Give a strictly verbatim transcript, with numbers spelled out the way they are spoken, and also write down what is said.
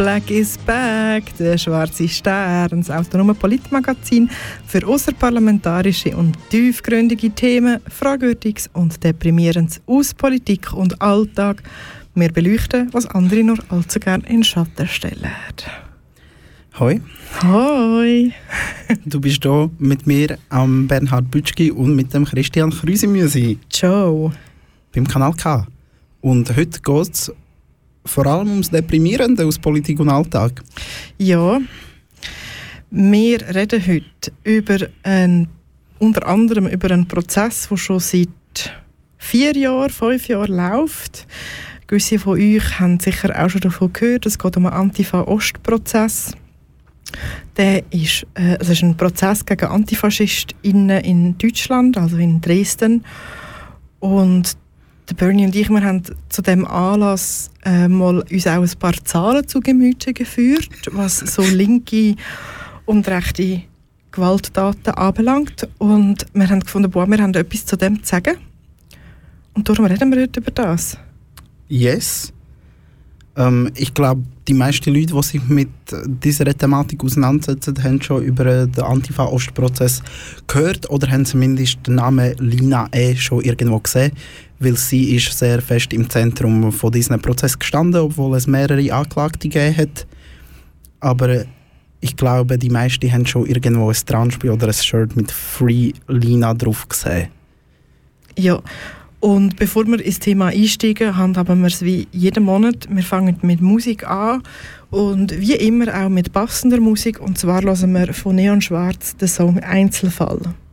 Black is Back, der schwarze Stern, das autonome Politmagazin für außerparlamentarische und tiefgründige Themen, Fragwürdiges und Deprimierendes aus Politik und Alltag. Wir beleuchten, was andere nur allzu gern in Schatten stellen. Hoi. Hoi. Du bist hier mit mir, am Bernhard Bütschki und mit dem Christian Krüsimüsi. Ciao. Beim Kanal K. Und heute geht es vor allem ums Deprimierende aus Politik und Alltag. Ja, wir reden heute über ein, unter anderem über einen Prozess, der schon seit vier Jahren, fünf Jahren läuft. Gewisse von euch haben sicher auch schon davon gehört. Es geht um einen Antifa-Ost-Prozess. Der ist, äh, es ist ein Prozess gegen AntifaschistInnen in Deutschland, also in Dresden. Und der Bernie und ich, wir haben zu diesem Anlass äh, mal uns auch ein paar Zahlen zu Gemüte geführt, was so linke und rechte Gewalttaten anbelangt. Und wir haben gefunden, boah, wir haben etwas zu dem zu sagen. Und darum reden wir heute über das. Yes. Ähm, ich glaube, die meisten Leute, die sich mit dieser Thematik auseinandersetzen, haben schon über den Antifa-Ost-Prozess gehört oder haben zumindest den Namen Lina E. schon irgendwo gesehen, weil sie ist sehr fest im Zentrum von diesem Prozess gestanden, obwohl es mehrere Anklagte gegeben hat. Aber ich glaube, die meisten haben schon irgendwo ein Transpi oder ein Shirt mit Free Lina drauf gesehen. Ja. Und bevor wir ins Thema einsteigen, handhaben wir es wie jeden Monat. Wir fangen mit Musik an und wie immer auch mit passender Musik. Und zwar hören wir von Neon Schwarz den Song «Einzelfall».